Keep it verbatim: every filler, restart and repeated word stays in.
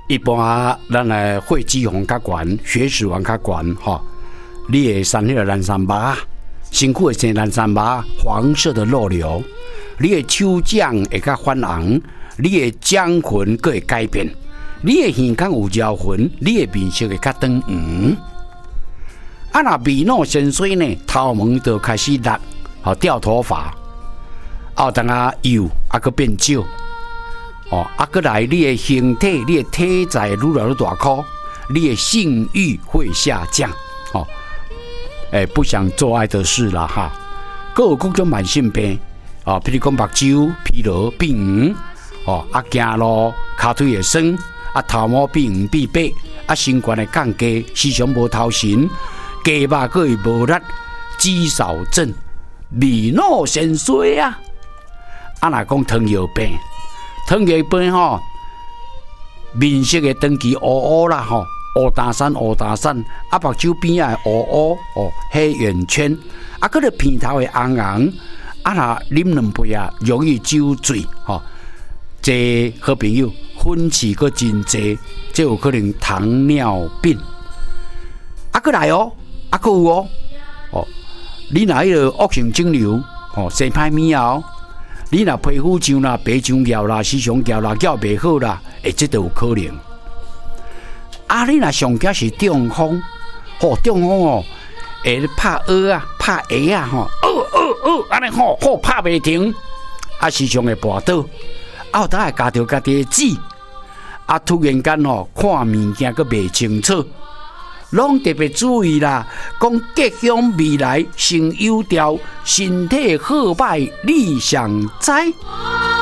一般咱来血脂肪较悬，血脂肪较悬吼，你会生迄个蓝三麻，身躯会生蓝三麻，黄色的肉瘤，你的手掌会较泛红，你的掌痕佫会改变，你的耳孔有绕痕，你的面色会较长黄。啊，若面脑先衰呢，头毛就开始落，吼掉头发，后当啊幼，啊佫变少，哦，啊佫来你的形体，你的体材愈来愈大颗，你的性欲会下降，哦，诶、欸，不想做爱的事啦哈，佫有各种慢性病，哦，譬如讲目睭疲劳变黄，哦，啊行路骹腿会酸，啊头毛变黄变白，啊身悬会降低，时常无头神。鸡肉佫会无力，肌少症、面脑先衰啊！啊，若讲糖尿病，糖尿病吼，面色会长期乌乌啦吼，乌大山乌大山，啊目睭边仔会乌乌哦，黑圆圈，啊佫个鼻头会红红，啊若啉两杯啊，容易酒醉吼。这好朋友分歧佫真济，这有可能糖尿病。啊佫来哦！啊，佫有哦，哦，你若迄个恶性肿瘤，哦，生歹面后，你若皮肤上啦、白上翘啦、时常翘啦、翘袂好啦，诶，这都有可能。啊，你若上惊是中风，吼、哦，中风哦，会拍蚵啊、拍鞋啊，吼、哦，哦哦哦，安尼吼，吼拍袂停，啊，时常会跋倒，啊，有当会夹着家己的指，啊，突然间吼、哦，看物件佫袂清楚。拢特别注意啦，讲吉祥未来成有条，身体好歹你上知。